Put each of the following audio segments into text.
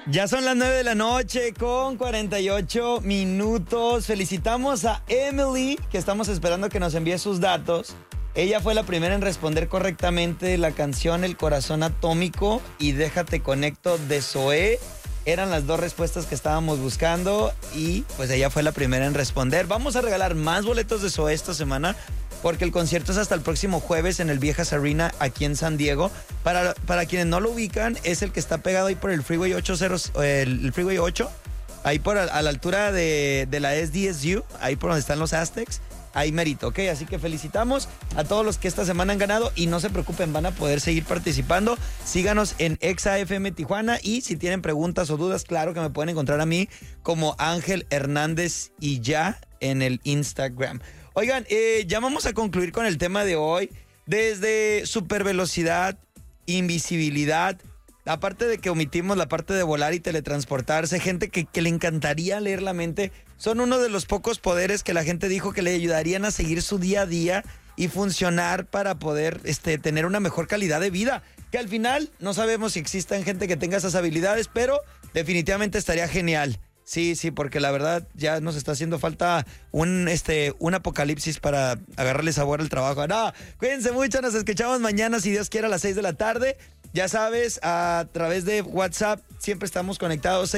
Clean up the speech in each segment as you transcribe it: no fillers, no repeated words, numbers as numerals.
Ya son las 9 de la noche con 48 minutos. Felicitamos a Emily, que estamos esperando que nos envíe sus datos. Ella fue la primera en responder correctamente la canción El Corazón Atómico y Déjate Conecto de Zoé. Eran las dos respuestas que estábamos buscando y pues ella fue la primera en responder. Vamos a regalar más boletos de Zoé esta semana porque el concierto es hasta el próximo jueves en el Viejas Arena aquí en San Diego. Para quienes no lo ubican, es el que está pegado ahí por el Freeway 80, el Freeway 8, ahí a la altura de la SDSU, ahí por donde están los Aztecs. Ahí mérito, ¿ok? Así que felicitamos a todos los que esta semana han ganado y no se preocupen, van a poder seguir participando. Síganos en ExaFM Tijuana y si tienen preguntas o dudas, claro que me pueden encontrar a mí como Ángel Hernández y ya en el Instagram. Oigan, ya vamos a concluir con el tema de hoy. Desde supervelocidad, invisibilidad, aparte de que omitimos la parte de volar y teletransportarse, gente que le encantaría leer la mente, son uno de los pocos poderes que la gente dijo que le ayudarían a seguir su día a día y funcionar para poder tener una mejor calidad de vida. Que al final no sabemos si existan gente que tenga esas habilidades, pero definitivamente estaría genial. Sí, porque la verdad ya nos está haciendo falta un apocalipsis para agarrarle sabor al trabajo. No, cuídense mucho, nos escuchamos mañana, si Dios quiere, a las 6 de la tarde. Ya sabes, a través de WhatsApp siempre estamos conectados,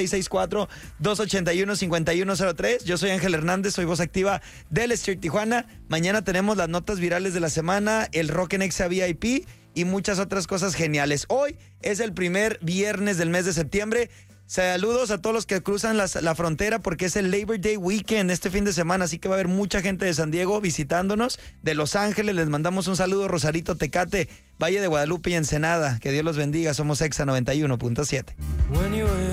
664-281-5103. Yo soy Ángel Hernández, soy voz activa del Street Tijuana. Mañana tenemos las notas virales de la semana, el Rock en Exa VIP y muchas otras cosas geniales. Hoy es el primer viernes del mes de septiembre. Saludos a todos los que cruzan la frontera porque es el Labor Day Weekend este fin de semana, así que va a haber mucha gente de San Diego visitándonos, de Los Ángeles, les mandamos un saludo, Rosarito, Tecate, Valle de Guadalupe y Ensenada, que Dios los bendiga, somos Exa 91.7.